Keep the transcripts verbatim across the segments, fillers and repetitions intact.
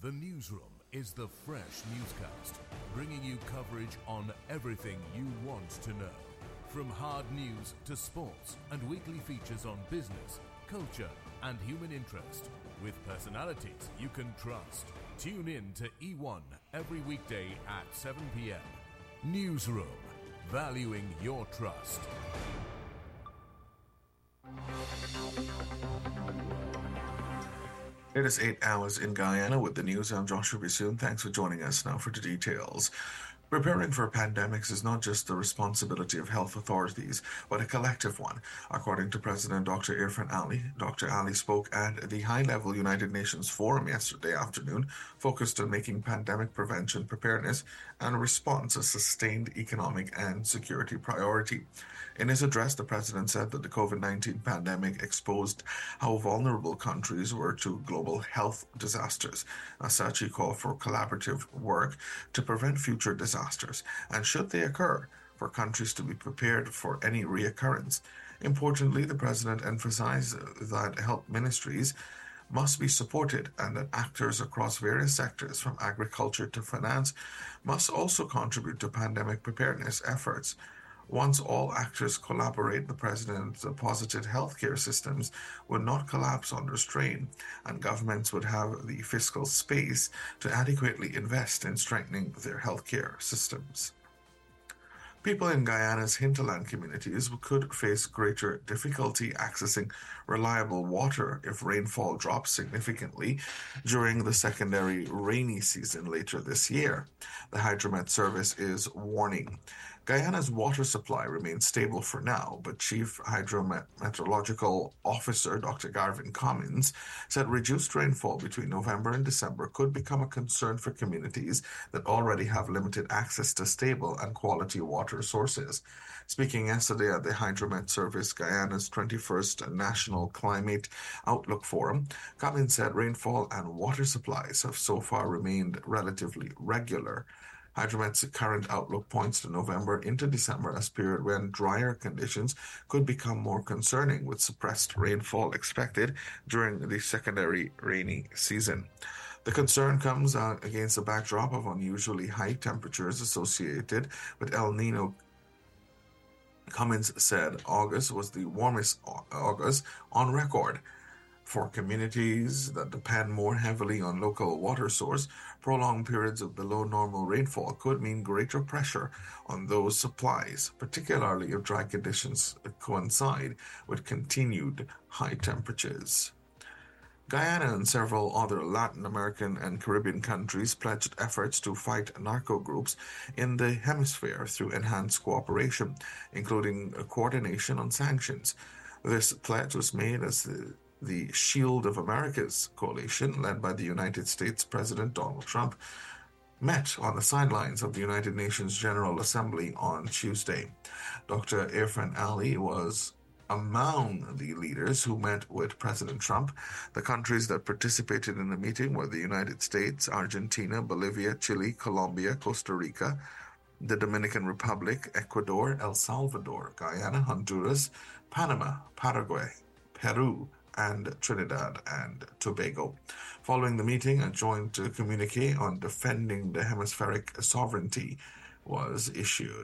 The Newsroom is the fresh newscast, bringing you coverage on everything you want to know. From hard news to sports and weekly features on business, culture and human interest, with personalities you can trust. Tune in to E one every weekday at seven p.m. Newsroom, valuing your trust. It is eight hours in Guyana with the news. I'm Joshua Bissoon. Thanks for joining us now for the details. Preparing for pandemics is not just the responsibility of health authorities, but a collective one, according to President Doctor Irfan Ali. Doctor Ali spoke at the high-level United Nations Forum yesterday afternoon, focused on making pandemic prevention, preparedness, and response a sustained economic and security priority. In his address, the president said that the COVID nineteen pandemic exposed how vulnerable countries were to global health disasters. As such, he called for collaborative work to prevent future disasters, and should they occur, for countries to be prepared for any reoccurrence. Importantly, the president emphasized that health ministries must be supported and that actors across various sectors, from agriculture to finance, must also contribute to pandemic preparedness efforts. Once all actors collaborate, the president posited healthcare systems would not collapse under strain, and governments would have the fiscal space to adequately invest in strengthening their healthcare systems. People in Guyana's hinterland communities could face greater difficulty accessing reliable water if rainfall drops significantly during the secondary rainy season later this year. The Hydromet Service is warning. Guyana's water supply remains stable for now, but Chief Hydrometeorological Officer Doctor Garvin Cummins said reduced rainfall between November and December could become a concern for communities that already have limited access to stable and quality water sources. Speaking yesterday at the Hydromet Service Guyana's twenty-first National Climate Outlook Forum, Cummins said rainfall and water supplies have so far remained relatively regular. Hydromet's current outlook points to November into December as a period when drier conditions could become more concerning, with suppressed rainfall expected during the secondary rainy season. The concern comes uh, against a backdrop of unusually high temperatures associated with El Nino. Cummins said August was the warmest August on record. For communities that depend more heavily on local water source, prolonged periods of below normal rainfall could mean greater pressure on those supplies, particularly if dry conditions coincide with continued high temperatures. Guyana and several other Latin American and Caribbean countries pledged efforts to fight narco groups in the hemisphere through enhanced cooperation, including coordination on sanctions. This pledge was made as the The Shield of America's coalition, led by the United States President Donald Trump, met on the sidelines of the United Nations General Assembly on Tuesday. Doctor Irfan Ali was among the leaders who met with President Trump. The countries that participated in the meeting were the United States, Argentina, Bolivia, Chile, Colombia, Costa Rica, the Dominican Republic, Ecuador, El Salvador, Guyana, Honduras, Panama, Paraguay, Peru, and Trinidad and Tobago. Following the meeting, a joint communique on defending the hemispheric sovereignty was issued.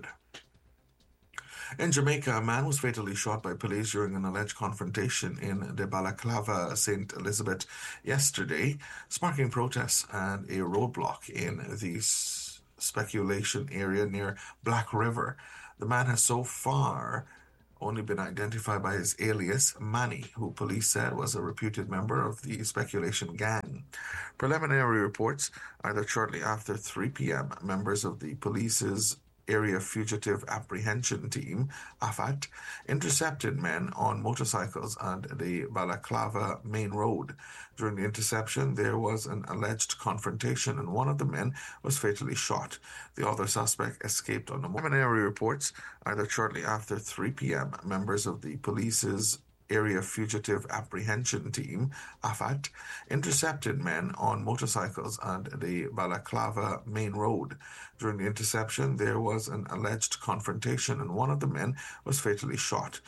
In Jamaica, a man was fatally shot by police during an alleged confrontation in the Balaclava, Saint Elizabeth yesterday, sparking protests and a roadblock in the speculation area near Black River. The man has so far only been identified by his alias, Manny, who police said was a reputed member of the speculation gang. Preliminary reports are that shortly after three p.m., members of the police's Area Fugitive Apprehension Team, A F A T, intercepted men on motorcycles at the Balaclava main road. During the interception, there was an alleged confrontation and one of the men was fatally shot. The other suspect escaped on the preliminary reports are that shortly after three p.m., members of the police's Area Fugitive Apprehension Team, A F A T, intercepted men on motorcycles at the Balaclava main road. During the interception, there was an alleged confrontation and one of the men was fatally shot.